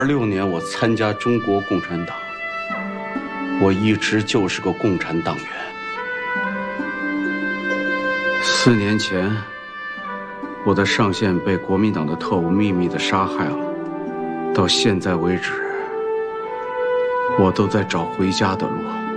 26年，我参加中国共产党，我一直就是个共产党员。4年前，我的上线被国民党的特务秘密地杀害了，到现在为止，我都在找回家的路。